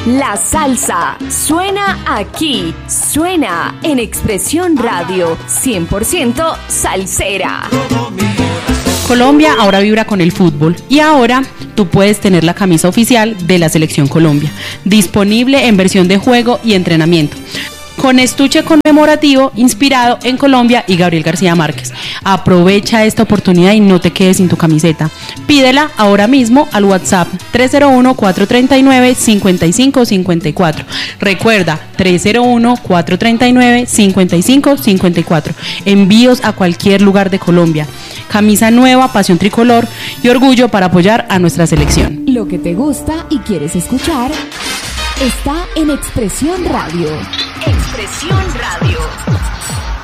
La salsa suena aquí, suena en Expresión Radio, 100% salsera. Colombia ahora vibra con el fútbol y ahora tú puedes tener la camisa oficial de la Selección Colombia, disponible en versión de juego y entrenamiento, con estuche conmemorativo inspirado en Colombia y Gabriel García Márquez. Aprovecha esta oportunidad y no te quedes sin tu camiseta. Pídela ahora mismo al WhatsApp 301-439-5554. Recuerda, 301-439-5554. Envíos a cualquier lugar de Colombia. Camisa nueva, pasión tricolor y orgullo para apoyar a nuestra selección. Lo que te gusta y quieres escuchar está en Expresión Radio. Expresión Radio.